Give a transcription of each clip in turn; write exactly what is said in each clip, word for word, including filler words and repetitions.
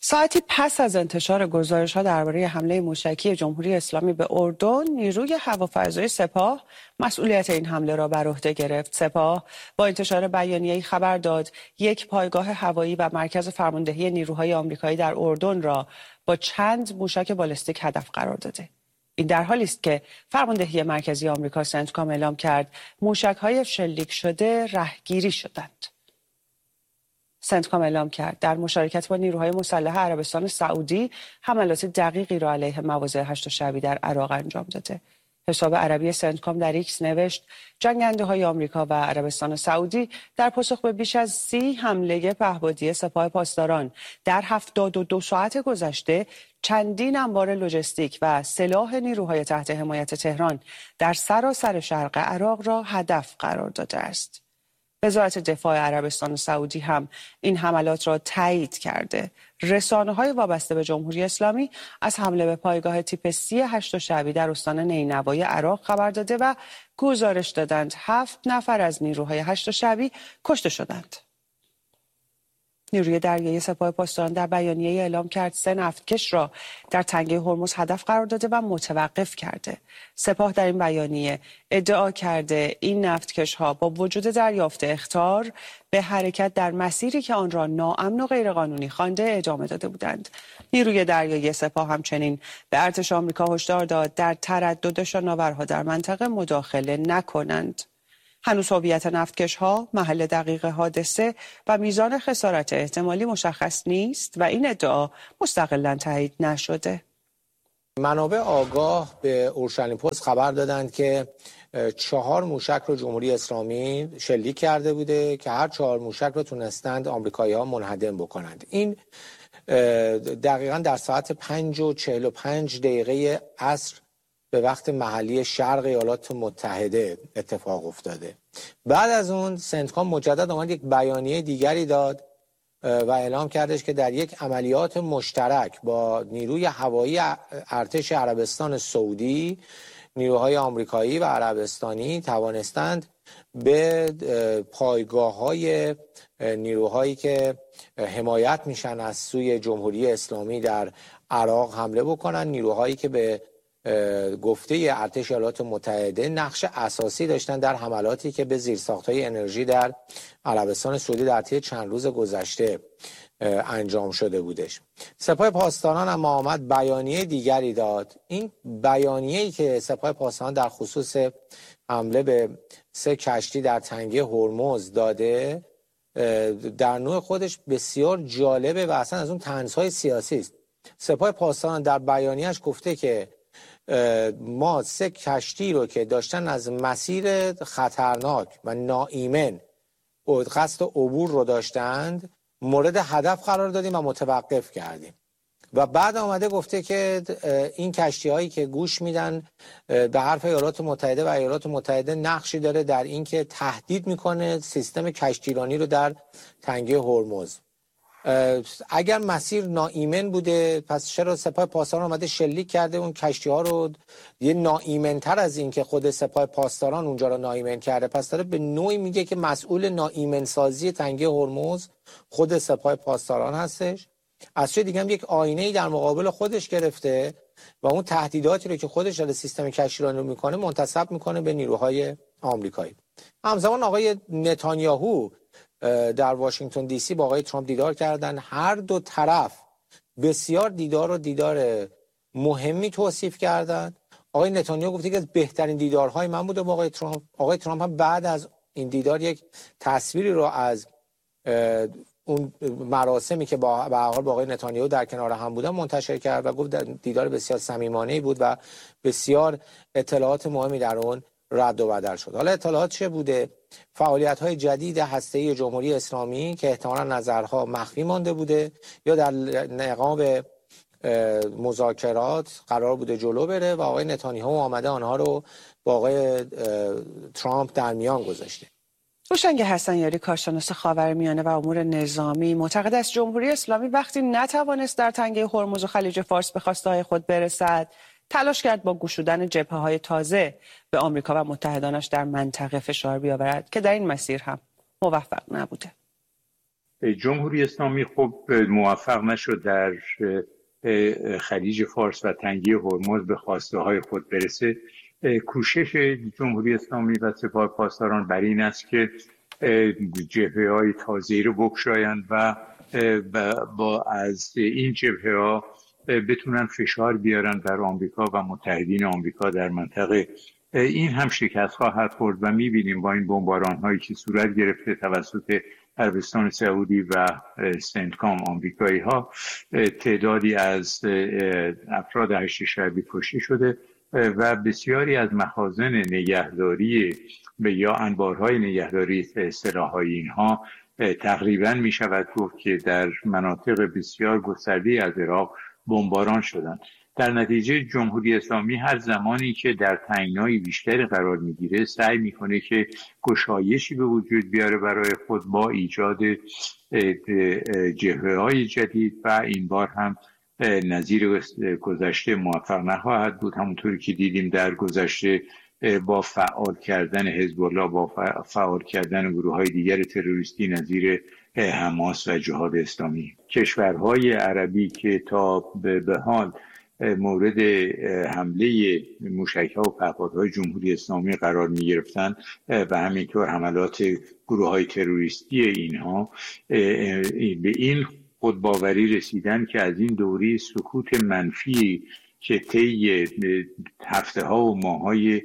ساعتی پس از انتشار گزارش‌ها درباره حمله موشکی جمهوری اسلامی به اردن، نیروی هوافضای سپاه مسئولیت این حمله را بر عهده گرفت. سپاه با انتشار بیانیه‌ای خبر داد یک پایگاه هوایی و مرکز فرماندهی نیروهای آمریکایی در اردن را با چند موشک بالستیک هدف قرار داده. این در حالی است که فرماندهی مرکزی آمریکا سنتکام اعلام کرد موشک‌های شلیک شده رهگیری شدند. سنتکام اعلام کرد در مشارکت با نیروهای مسلح عربستان سعودی حملات دقیقی را علیه مواضع هشت شعبی در عراق انجام داده. حساب عربی سنتکام در ایکس نوشت جنگنده های آمریکا و عربستان سعودی در پاسخ به بیش از سی حمله پهپادی سپاه پاسداران در هفتاد و دو ساعت گذشته چندین انبار لوجستیک و سلاح نیروهای تحت حمایت تهران در سراسر شرق عراق را هدف قرار داده است. وزارت دفاع عربستان سعودی هم این حملات را تایید کرده. رسانه‌های وابسته به جمهوری اسلامی از حمله به پایگاه تیپ سی هشت شعبی در استان نینوای عراق خبر داده و گزارش دادند هفت نفر از نیروهای هشت شعبی کشته شدند. نیروی دریایی سپاه پاسداران در بیانیه اعلام کرد سه نفتکش را در تنگه هرمز هدف قرار داده و متوقف کرده. سپاه در این بیانیه ادعا کرده این نفتکش ها با وجود دریافت اخطار به حرکت در مسیری که آن را ناامن و غیرقانونی خوانده ادامه داده بودند. نیروی دریایی سپاه همچنین به ارتش آمریکا هشدار داد در تردد شناورها در منطقه مداخله نکنند. هنوز هویت نفتکش ها، محل دقیق حادثه و میزان خسارت احتمالی مشخص نیست و این ادعا مستقلاً تایید نشده. منابع آگاه به اورشلیم پست خبر دادند که چهار موشک رو جمهوری اسلامی شلیک کرده بوده که هر چهار موشک رو تونستند آمریکایی‌ها منهدم بکنند. این دقیقاً در ساعت پنج و چهل و پنج دقیقه عصر به وقت محلی شرق ایالات متحده اتفاق افتاده. بعد از اون سنتکام مجدد آمد یک بیانیه دیگری داد و اعلام کردش که در یک عملیات مشترک با نیروی هوایی ارتش عربستان سعودی، نیروهای آمریکایی و عربستانی توانستند به پایگاه‌های نیروهایی که حمایت میشن از سوی جمهوری اسلامی در عراق حمله بکنن. نیروهایی که به گفته ارتش ایالات متحده نقش اساسی داشتن در حملاتی که به زیرساخت‌های انرژی در عربستان سعودی در طی چند روز گذشته انجام شده بودش. سپاه پاسداران هم آمد بیانیه دیگری داد. این بیانیه‌ای که سپاه پاسداران در خصوص حمله به سه کشتی در تنگه هرمز داده در نوع خودش بسیار جالبه و اصلا از اون طنزهای سیاسی است. سپاه پاسداران در بیانیه‌اش گفته که ما سه کشتی رو که داشتن از مسیر خطرناک و ناایمن قصد عبور رو داشتند مورد هدف قرار دادیم و متوقف کردیم. و بعد آمده گفته که این کشتی هایی که گوش میدن به حرف ایالات متحده و ایالات متحده نقشی داره در اینکه تهدید میکنه سیستم کشتیرانی رو در تنگه هرمز. اگر مسیر ناایمن بوده پس چرا سپاه پاسداران اومده شلیک کرده اون کشتی ها رو یه ناایمن تر از این که خود سپاه پاسداران اونجا رو ناایمن کرده؟ پس داره به نوعی میگه که مسئول ناایمن سازی تنگه هرمز خود سپاه پاسداران هستش. از چه دیگه هم یک آینه‌ای در مقابل خودش گرفته و اون تهدیداتی رو که خودش در سیستم کشتیرانی میکنه منتسب میکنه به نیروهای آمریکایی. همزمان آقای نتانیاهو در واشنگتن دی سی با آقای ترامپ دیدار کردن. هر دو طرف بسیار دیدار و دیدار مهمی توصیف کردند. آقای نتانیاهو گفته که از بهترین دیدارهای من بوده با آقای ترامپ. آقای ترامپ هم بعد از این دیدار یک تصویری رو از اون مراسمی که با به هر حال با آقای نتانیاهو در کنار هم بودن منتشر کرد و گفت دیدار بسیار صمیمانه‌ای بود و بسیار اطلاعات مهمی در اون رد و بدل شد. حالا اطلاعات چه بوده؟ فعالیت‌های جدید هسته‌ای جمهوری اسلامی که احتمالاً نظرها مخفی مانده بوده یا در نقاب مذاکرات قرار بوده جلو بره و آقای نتانیاهو آمده آنها رو با آقای ترامپ در میان گذاشته. هوشنگ حسنیاری کارشناس خاورمیانه و امور نظامی معتقد است جمهوری اسلامی وقتی نتوانست در تنگه هرمز و خلیج فارس به خواسته‌های خود برسد تلاش کرد با گشودن جبهه‌های تازه به آمریکا و متحدانش در منطقه فشار بیاورد که در این مسیر هم موفق نبوده. جمهوری اسلامی خب موفق نشد در خلیج فارس و تنگه هرمز به خواسته های خود برسه. کوشش جمهوری اسلامی و سپاه پاسداران بر این است که جبهه های تازه‌ای رو بگشایند و با از این جبهه ها بتونن فشار بیارن بر آمریکا و متحدین آمریکا در منطقه. این هم شکست خواهد خورد و می‌بینیم با این بمباران هایی که صورت گرفته توسط عربستان سعودی و سنتکام آمریکایی ها، تعدادی از افراد هشت شعبی کشته شده و بسیاری از مخازن نگهداری یا انبارهای نگهداری سلاح‌های اینها تقریباً می شود گفت که در مناطق بسیار گسترده از عراق بمباران شدند. در نتیجه جمهوری اسلامی هر زمانی که در تنگنای بیشتری قرار میگیره سعی میکنه که گشایشی به وجود بیاره برای خود با ایجاد جبهه‌های جدید و این بار هم نظیر گذشته موفق نخواهد بود. همونطوری که دیدیم در گذشته با فعال کردن حزب الله، با فعال کردن گروه‌های دیگر تروریستی نظیر حماس و جهاد اسلامی. کشورهای عربی که تا به حال مورد حمله موشک‌ها و پهپادهای جمهوری اسلامی قرار می‌گرفتند و همینطور حملات گروه‌های تروریستی اینها به این خودباوری رسیدن که از این دوره سکوت منفی که طی هفته‌ها و ماه‌های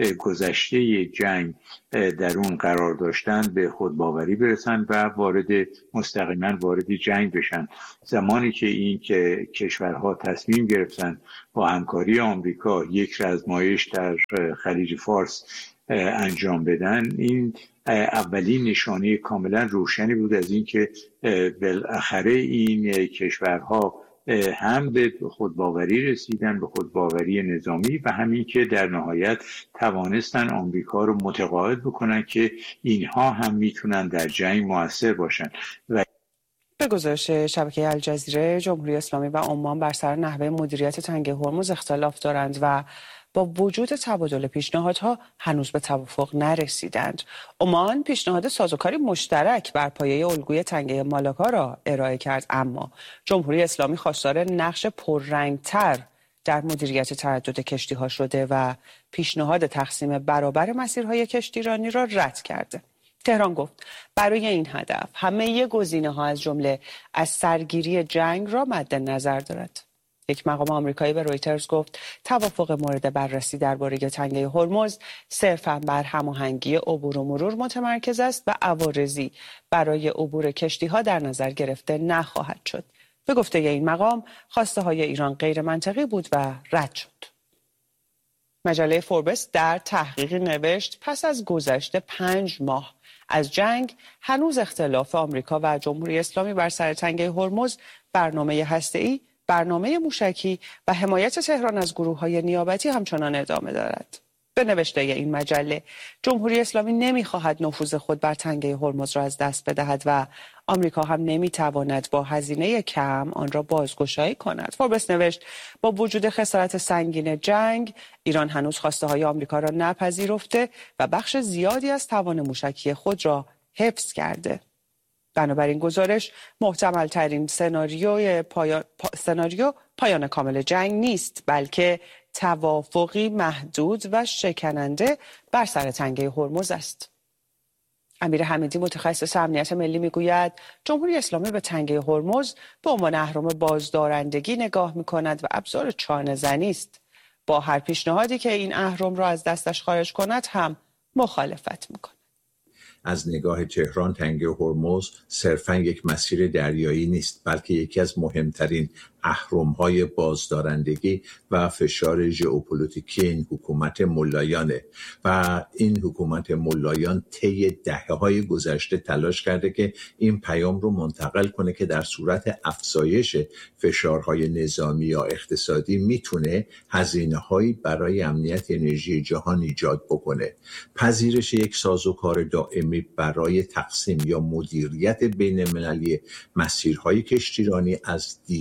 گذشته جنگ در اون قرار داشتن به خودباوری برسن و وارد مستقیما وارد جنگ بشن. زمانی که این که کشورها تصمیم گرفتن با همکاری آمریکا یک رزمایش در خلیج فارس انجام بدن، این اولین نشانه کاملا روشنی بود از این که بالاخره این کشورها هم به خودباوری رسیدن، به خودباوری نظامی و همین که در نهایت توانستن آمریکا رو متقاعد بکنن که اینها هم میتونن در جنگ مؤثر باشن. و به گزارش شبکه الجزیره، جمهوری اسلامی و عمان بر سر نحوه مدیریت تنگه هرمز اختلاف دارند و با وجود تبادل پیشنهادها هنوز به توافق نرسیدند. عمان پیشنهاد سازوکاری مشترک بر پایه الگوی تنگه مالاکا را ارائه کرد، اما جمهوری اسلامی خواستار نقش پررنگتر در مدیریت تردد کشتی‌ها شده و پیشنهاد تقسیم برابر مسیرهای کشتیرانی را رد کرده. تهران گفت برای این هدف همه گزینه‌ها از جمله از سرگیری جنگ را مد نظر دارد. یک مقام آمریکایی به رویترز گفت توافق مورد بررسی درباره تنگه هرمز صرفاً بر هماهنگی عبور و مرور متمرکز است و عوارضی برای عبور کشتی‌ها در نظر گرفته نخواهد شد. به گفته این مقام خواسته های ایران غیر منطقی بود و رد شد. مجله فوربس در تحقیقی نوشت پس از گذشت پنج ماه از جنگ هنوز اختلاف آمریکا و جمهوری اسلامی بر سر تنگه هرمز، برنامه هسته‌ای، برنامه موشکی و حمایت تهران از گروه‌های نیابتی همچنان ادامه دارد. به نوشته این مجله، جمهوری اسلامی نمی‌خواهد نفوذ خود بر تنگه هرمز را از دست بدهد و آمریکا هم نمی‌تواند با هزینه کم آن را بازگشایی کند. فوربس نوشت با وجود خسارت سنگین جنگ، ایران هنوز خواسته‌های آمریکا را نپذیرفته و بخش زیادی از توان موشکی خود را حفظ کرده. بنابراین گزارش محتمل ترین سناریوی پایان... پا... سناریو پایان کامل جنگ نیست، بلکه توافقی محدود و شکننده بر سر تنگه هرمز است. امیر حمیدی متخصص امنیت ملی میگوید جمهوری اسلامی به تنگه هرمز به عنوان اهرم بازدارندگی نگاه میکند و ابزار چانه زنی است. با هر پیشنهادی که این اهرم را از دستش خارج کند هم مخالفت میکند. از نگاه تهران تنگه هرمز صرفاً یک مسیر دریایی نیست، بلکه یکی از مهمترین اهرم‌های بازدارندگی و فشار ژئوپلیتیکی این حکومت ملایانه و این حکومت ملایان طی دهه‌های گذشته تلاش کرده که این پیام رو منتقل کنه که در صورت افزایش فشارهای نظامی یا اقتصادی میتونه هزینه‌هایی برای امنیت انرژی جهان ایجاد بکنه. پذیرش یک سازوکار دائمی برای تقسیم یا مدیریت بین‌المللی مسیرهای کشتیرانی از دیدگاه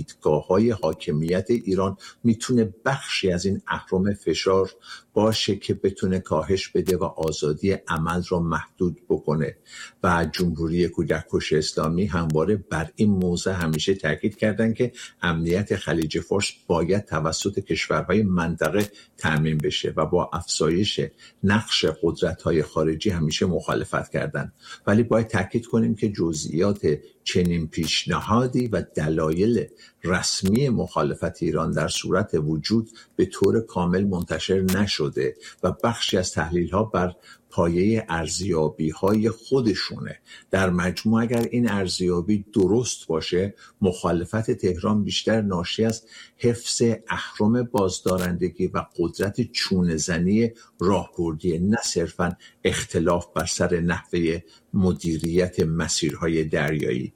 پای حاکمیت ایران میتونه بخشی از این اهرم فشار باشه که بتونه کاهش بده و آزادی عمل را محدود بکنه. و جمهوری کودککش اسلامی همواره بر این موضوع همیشه تاکید کردن که امنیت خلیج فارس باید توسط کشورهای منطقه تامین بشه و با افزایش نقش قدرت‌های خارجی همیشه مخالفت کردن. ولی باید تاکید کنیم که جزئیات چنین پیشنهادی و دلایل رسمی مخالفت ایران در صورت وجود به طور کامل منتشر نشده و بخشی از تحلیل‌ها بر پایه ارزیابی‌های خودشونه. در مجموع اگر این ارزیابی درست باشه، مخالفت تهران بیشتر ناشی از حفظ اهرم بازدارندگی و قدرت چونه‌زنی راهبردی، نه صرفاً اختلاف بر سر نحوه مدیریت مسیرهای دریایی.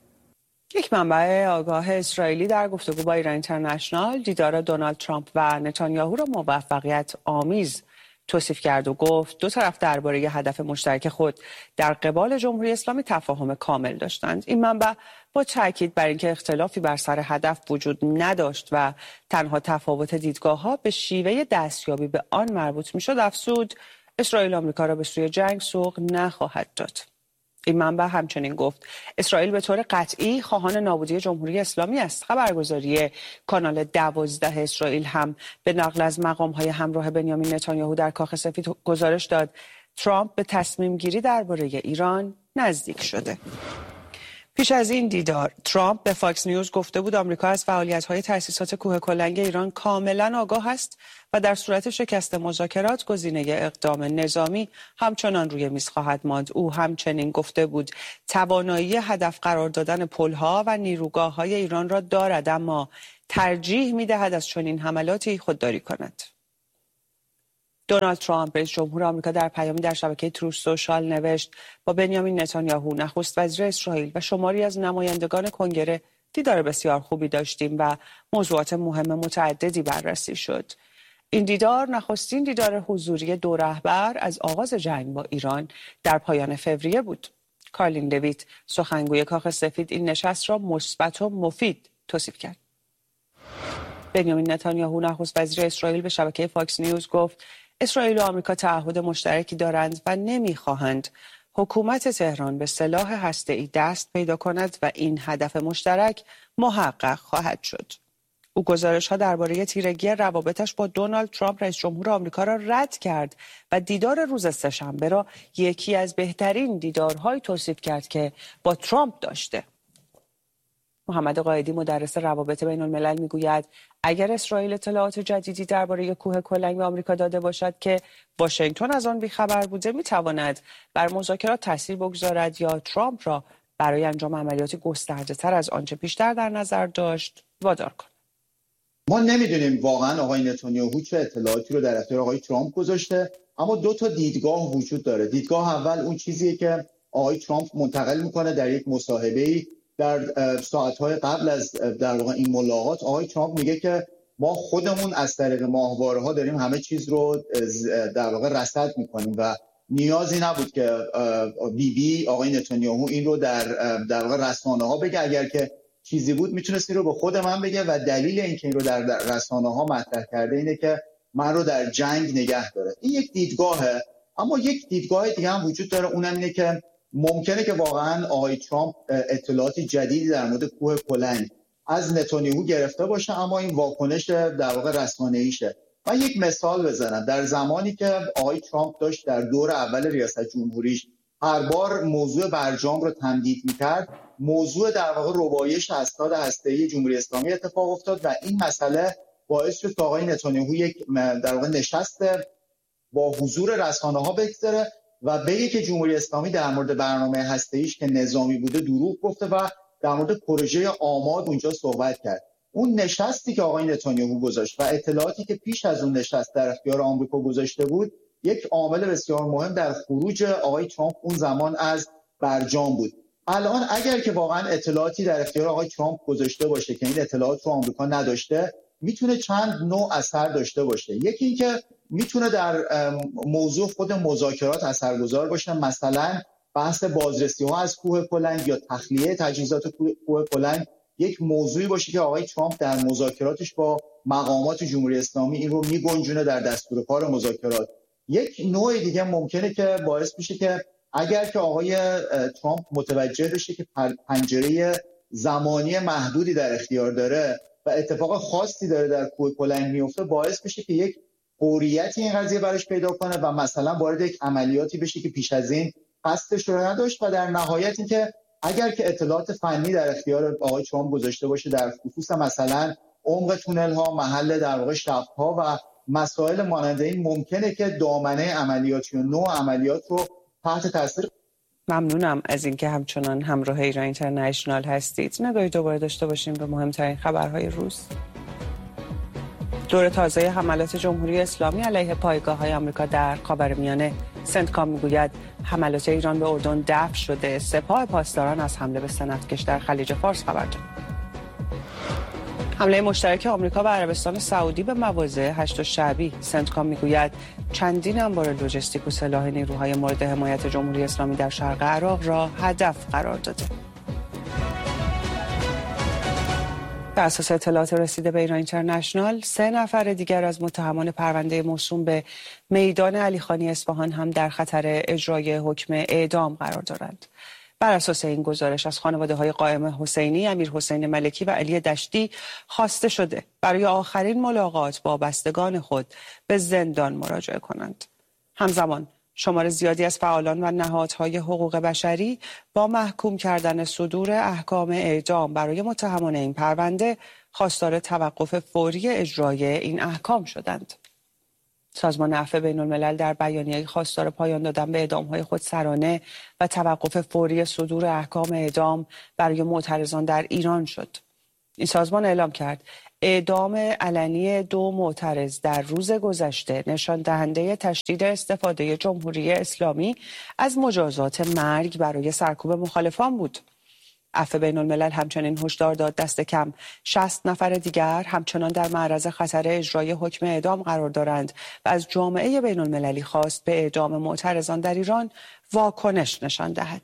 یک منبع آگاه اسرائیلی در گفتگو با ایران اینترنشنال دیدار دونالد ترامپ و نتانیاهو را موفقیت آمیز توصیف کرد و گفت دو طرف درباره هدف مشترک خود در قبال جمهوری اسلامی تفاهم کامل داشتند. این منبع با تاکید بر اینکه اختلافی بر سر هدف وجود نداشت و تنها تفاوت دیدگاه‌ها به شیوه دستیابی به آن مربوط می‌شد افزود اسرائیل آمریکا را به سوی جنگ سوق نخواهد داد. این منبع همچنین گفت اسرائیل به طور قطعی خواهان نابودی جمهوری اسلامی است. خبرگزاری کانال دوازده اسرائیل هم به نقل از مقام‌های همراه بنیامین نتانیاهو در کاخ سفید گزارش داد ترامپ به تصمیم گیری درباره ایران نزدیک شده. پیش از این دیدار ترامپ به فاکس نیوز گفته بود آمریکا از فعالیت‌های تأسیسات کوه کلنگ ایران کاملا آگاه است و در صورت شکست مذاکرات گزینه اقدام نظامی همچنان روی میز خواهد ماند. او همچنین گفته بود توانایی هدف قرار دادن پل‌ها و نیروگاه‌های ایران را دارد اما ترجیح می‌دهد از چنین حملاتی خودداری کند. دونالد ترامپ رئیس جمهور آمریکا در پیامی در شبکه تروث سوشال نوشت با بنیامین نتانیاهو نخست وزیر اسرائیل و شماری از نمایندگان کنگره دیدار بسیار خوبی داشتیم و موضوعات مهم متعددی بررسی شد. این دیدار نخستین دیدار حضوری دو رهبر از آغاز جنگ با ایران در پایان فوریه بود. کارلین دویت سخنگوی کاخ سفید این نشست را مثبت و مفید توصیف کرد. بنیامین نتانیاهو نخست وزیر اسرائیل به شبکه فاکس نیوز گفت اسرائیل و آمریکا تعهد مشترکی دارند و نمی‌خواهند حکومت تهران به سلاح هسته‌ای دست پیدا کند و این هدف مشترک محقق خواهد شد. او گزارش‌ها درباره تیرگی روابطش با دونالد ترامپ رئیس جمهور آمریکا را رد کرد و دیدار روز سه‌شنبه را یکی از بهترین دیدارهای توصیف کرد که با ترامپ داشته. محمد قائدی مدرس روابط بین الملل میگوید اگر اسرائیل اطلاعات جدیدی درباره کوه کلنگ به آمریکا داده باشد که واشنگتن از آن بیخبر بوده میتواند بر مذاکرات تاثیر بگذارد یا ترامپ را برای انجام عملیاتی گسترده‌تر از آنچه پیشتر در نظر داشت وادار کند. ما نمیدونیم واقعا آقای نتانیاهو چه اطلاعاتی رو در اختیار آقای ترامپ گذاشته، اما دو تا دیدگاه وجود داره. دیدگاه اول اون چیزیه که آقای ترامپ منتقل میکنه در یک مصاحبه‌ای در ساعت‌های قبل از در واقع این ملاقات. آقای ترامپ میگه که ما خودمون از طریق ماهواره‌ها داریم همه چیز رو در واقع رصد میکنیم و نیازی نبود که بی بی آقای نتانیاهو این رو در در واقع رسانه‌ها بگه. اگر که چیزی بود میتونست این رو به خود من بگه و دلیل اینکه این رو در رسانه‌ها مطرح کرده اینه که من رو در جنگ نگه داره. این یک دیدگاهه، اما یک دیدگاه دیگه هم وجود داره، اونم اینه که ممکنه که واقعا آقای ترامپ اطلاعاتی جدیدی در مورد کوه کلنگ از نتانیاهو گرفته باشه اما این واکنش در واقع رسانه‌ایشه. من یک مثال بزنم. در زمانی که آقای ترامپ داشت در دور اول ریاست جمهوریش هر بار موضوع برجام رو تمدید می‌کرد، موضوع در واقع ربایش اسناد هسته‌ای جمهوری اسلامی اتفاق افتاد و این مسئله باعث شد که آقای نتانیاهو یک در واقع نشست با حضور رسانه‌ها بگذاره و بگه که جمهوری اسلامی در مورد برنامه هسته‌ایش که نظامی بوده دروغ گفته و در مورد پروژه آماد اونجا صحبت کرد. اون نشستی که آقای نتانیاهو گذاشت و اطلاعاتی که پیش از اون نشست در اختیار آمریکا گذاشته بود یک عامل بسیار مهم در خروج آقای ترامپ اون زمان از برجام بود. الان اگر که واقعا اطلاعاتی در اختیار آقای ترامپ گذاشته باشه که این اطلاعات رو آمریکا نداشته، میتونه چند نوع اثر داشته باشه. یکی این که میتونه در موضوع خود مذاکرات اثرگذار باشه، مثلا بحث بازرسی ها از کوه کلنگ یا تخلیه تجهیزات کوه کلنگ یک موضوعی باشه که آقای ترامپ در مذاکراتش با مقامات جمهوری اسلامی این رو میگنجونه در دستور کار مذاکرات. یک نوع دیگه ممکنه که باعث بشه که اگر که آقای ترامپ متوجه بشه که پنجره زمانی محدودی در اختیار داره و اتفاق خاصی داره در کوه کلنگ میفته، باعث بشه که یک فوریتی این قضیه براش پیدا کنه و مثلا وارد یک عملیاتی بشه که پیش از این قصدش رو نداشت و در نهایت این که اگر که اطلاعات فنی در اختیار آقای ترامپ گذاشته باشه در خصوص مثلا عمق تونل ها، محل در واقع شب ها و مسائل مانند این، ممکنه که دامنه عملیاتی و نوع عملیات رو تحت تاثیر. ممنونم از اینکه همچنان همراه ایران اینترنشنال هستید. نگاهی دوباره داشته باشیم به مهمترین خبرهای روز. دور تازه حملات جمهوری اسلامی علیه پایگاه‌های آمریکا در خاورمیانه. سنتکام میگوید حملات ایران به اردن دفع شده. سپاه پاسداران از حمله به سنتکش در خلیج فارس خبر داد. حمله مشترک آمریکا و عربستان سعودی به مواضع هشت شعبی. سنتکام میگوید چندین انبار لوجستیک و سلاح نیروهای مورد حمایت جمهوری اسلامی در شرق عراق را هدف قرار داده. بر اساس اطلاعات رسیده به ایران اینترنشنال، سه نفر دیگر از متهمان پرونده موسوم به میدان علیخانی اصفهان هم در خطر اجرای حکم اعدام قرار دارند. بر اساس این گزارش از خانواده‌های قائم حسینی، امیر حسین ملکی و علی دشتی خواسته شده برای آخرین ملاقات با بستگان خود به زندان مراجعه کنند. همزمان شمار زیادی از فعالان و نهادهای حقوق بشری با محکوم کردن صدور احکام اعدام برای متهمان این پرونده خواستار توقف فوری اجرای این احکام شدند. سازمان عفو بین الملل در بیانیه‌ای خواستار پایان دادن به اعدام‌های خودسرانه و توقف فوری صدور احکام اعدام برای معترضان در ایران شد. این سازمان اعلام کرد اعدام علنی دو معترض در روز گذشته نشان دهنده تشدید استفاده جمهوری اسلامی از مجازات مرگ برای سرکوب مخالفان بود. عفو بین الملل همچنین هشدار داد دست کم شصت نفر دیگر همچنان در معرض خطر اجرای حکم اعدام قرار دارند و از جامعه بین المللی خواست به اعدام معترضان در ایران واکنش نشان دهد.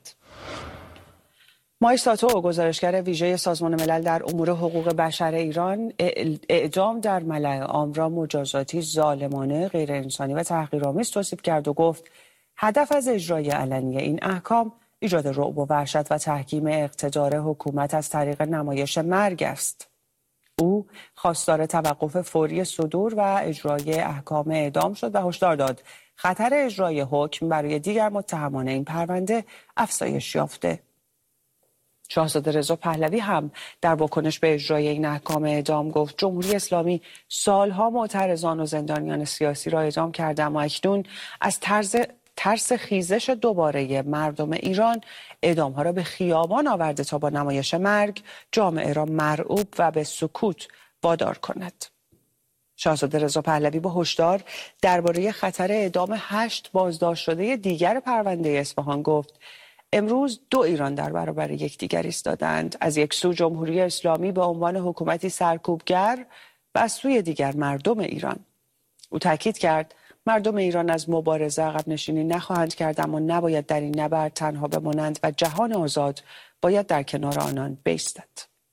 مای ساتو، گزارشگر ویژه سازمان ملل در امور حقوق بشر ایران، اعدام در ملأ عام را مجازاتی ظالمانه، غیر انسانی و تحقیرآمیز توصیف کرد و گفت هدف از اجرای علنی این احکام ایجاد رعب و وحشت و تحکیم اقتدار حکومت از طریق نمایش مرگ است. او خواستار توقف فوری صدور و اجرای احکام اعدام شد و هشدار داد خطر اجرای حکم برای دیگر متهمان این پرونده افزایش یافته. شاهزاده رضا پهلوی هم در واکنش به اجرای این احکام اعدام گفت جمهوری اسلامی سالها معترضان و زندانیان سیاسی را اعدام کرده، اما اکنون از طرز ترس خیزش دوباره مردم ایران اعدام‌ها را به خیابان آورده تا با نمایش مرگ جامعه را مرعوب و به سکوت وادار کند. شاهزاده رضا پهلوی با هشدار درباره خطر اعدام هشت بازداشت شده دیگر پرونده اصفهان گفت امروز دو ایران در برابر یکدیگر ایستادند. از یک سو جمهوری اسلامی به عنوان حکومتی سرکوبگر و از سوی دیگر مردم ایران. او تاکید کرد مردم ایران از مبارزه عقب نشینی نخواهند کرد، اما نباید در این نبرد تنها بمانند و جهان آزاد باید در کنار آنان بایستد.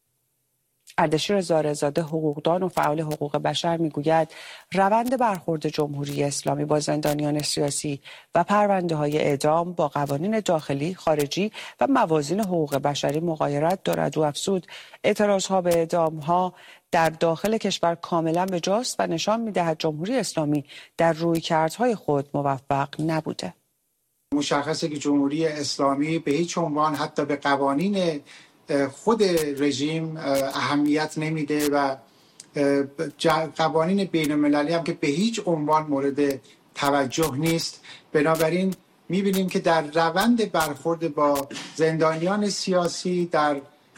اردشیر زارعزاده، حقوقدان و فعال حقوق بشر، میگوید روند برخورد جمهوری اسلامی با زندانیان سیاسی و پرونده های اعدام با قوانین داخلی، خارجی و موازین حقوق بشری مغایرت دارد و افزود اعتراض ها به اعدام ها در داخل کشور کاملا به جاست و نشان می‌دهد جمهوری اسلامی در رویکردهای خود موفق نبوده. مشخصه که جمهوری اسلامی به هیچ عنوان حتی به قوانین خود رژیم اهمیت نمیده و قوانین بین المللی هم که به هیچ عنوان مورد توجه نیست. بنابراین می‌بینیم که در روند برخورد با زندانیان سیاسی، در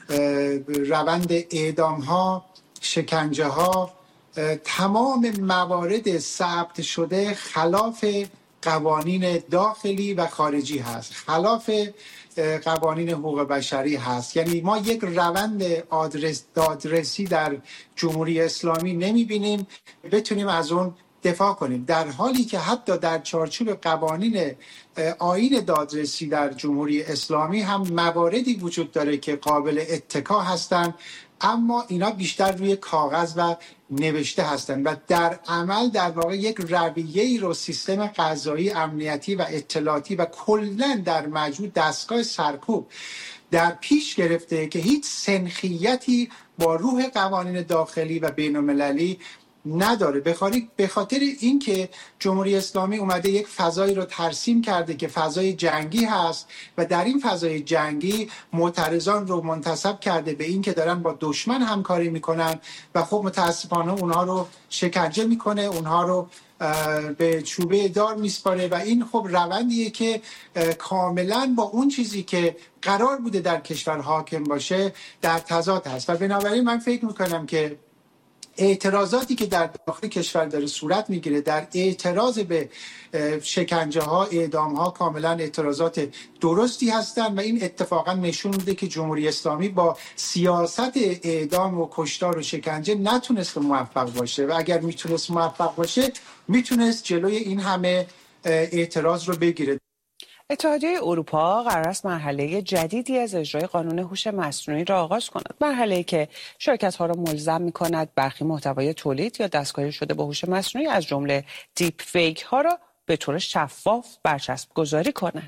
روند اعدام‌ها، شکنجه ها، تمام موارد ثبت شده خلاف قوانین داخلی و خارجی هست، خلاف قوانین حقوق بشری هست. یعنی ما یک روند آدرس دادرسی در جمهوری اسلامی نمی بینیم بتونیم از اون دفاع کنیم، در حالی که حتی در چارچوب قوانین آیین دادرسی در جمهوری اسلامی هم مواردی وجود داره که قابل اتکا هستند، اما اینا بیشتر روی کاغذ و نوشته هستند و در عمل در واقع یک رویه‌ای رو سیستم قضایی، امنیتی و اطلاعاتی و کلاً در مجموع دستگاه سرکوب در پیش گرفته که هیچ سنخیتی با روح قوانین داخلی و بین‌المللی نداره. به خاطر اینکه جمهوری اسلامی اومده یک فضایی رو ترسیم کرده که فضای جنگی هست و در این فضای جنگی معترضان رو منتسب کرده به اینکه دارن با دشمن همکاری میکنن و خب متاسفانه اونها رو شکنجه میکنه، اونها رو به چوبه دار میسپاره و این خب روندیه که کاملا با اون چیزی که قرار بوده در کشور حاکم باشه در تضاد هست و بنابراین من فکر میکنم که اعتراضاتی که در داخل کشور داره صورت میگیره در اعتراض به شکنجه ها، اعدام ها کاملا اعتراضات درستی هستند و این اتفاقا نشون میده که جمهوری اسلامی با سیاست اعدام و کشتار و شکنجه نتونست موفق باشه و اگر میتونست موفق باشه میتونست جلوی این همه اعتراض رو بگیره. اتحادیه اروپا قرار است مرحله جدیدی از اجرای قانون هوش مصنوعی را آغاز کند. مرحله‌ای که شرکت‌ها را ملزم می‌کند برخی محتوای تولید یا دستکاری شده با هوش مصنوعی از جمله دیپ فیک ها را به طور شفاف برچسب گذاری کنند.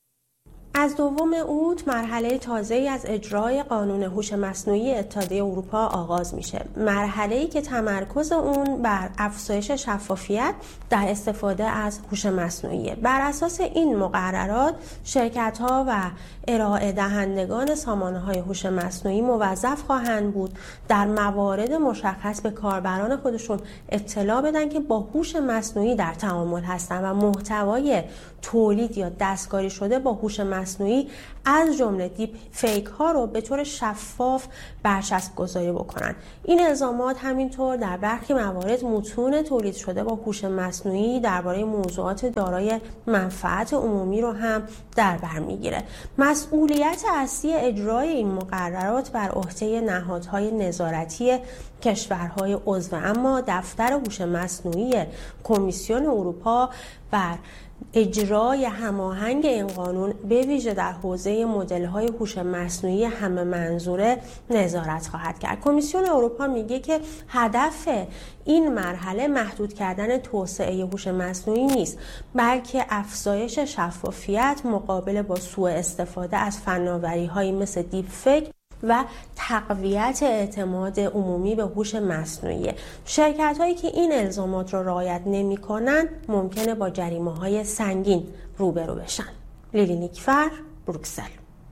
از دوم اوت مرحله تازه‌ای از اجرای قانون هوش مصنوعی اتحادیه اروپا آغاز میشه. مرحله‌ای که تمرکز اون بر افزایش شفافیت در استفاده از هوش مصنوعی. بر اساس این مقررات شرکت‌ها و ارائه دهندگان سامانه‌های هوش مصنوعی موظف خواهند بود در موارد مشخص به کاربران خودشون اطلاع بدن که با هوش مصنوعی در تعامل هستن و محتوای تولید یا دستکاری شده با هوش مصنوعی از جمله دیپ فیک ها رو به طور شفاف برچسب گذاری بکنن. این الزامات همینطور در برخی موارد متون تولید شده با هوش مصنوعی درباره موضوعات دارای منفعت عمومی رو هم در بر میگیره. مسئولیت اصلی اجرای این مقررات بر عهده نهادهای نظارتی کشورهای عضو، اما دفتر هوش مصنوعی کمیسیون اروپا بر اجرای هماهنگ این قانون به ویژه در حوزه مدل‌های هوش مصنوعی همه منظوره نظارت خواهد کرد. کمیسیون اروپا میگه که هدف این مرحله محدود کردن توسعه هوش مصنوعی نیست، بلکه افزایش شفافیت مقابل با سوء استفاده از فناوری‌هایی مثل دیپ فیک و تقویت اعتماد عمومی به هوش مصنوعی. شرکت هایی که این الزامات را رعایت نمی کنند ممکنه با جریمه های سنگین روبرو بشن. لیلی نیکفر، بروکسل.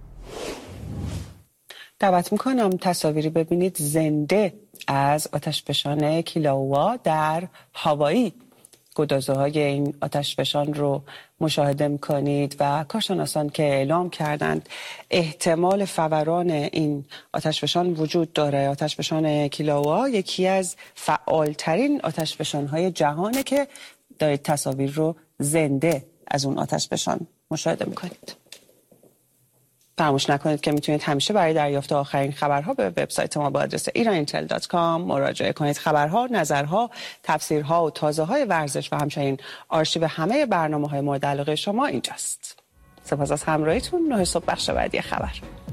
دعوت میکنم تصاویری ببینید زنده از آتشفشان کیلاوا در هاوایی. گدازه های این آتشفشان رو مشاهده میکنید و کارشناسان که اعلام کردند احتمال فوران این آتشفشان وجود داره. آتشفشان کیلاوا یکی از فعالترین آتشفشان های جهانه که دارید تصاویر رو زنده از اون آتشفشان مشاهده میکنید. فراموش نکنید که میتونید همیشه برای دریافت آخرین خبرها به وبسایت ما با آدرس ایران اینتل دات کام مراجعه کنید. خبرها، نظرها، تفسیرها و تازه‌های ورزش و همچنین آرشیو همه برنامه‌های مورد علاقه شما اینجاست. سپاس از همراهیتون. نه صبح بخش بعدی خبر.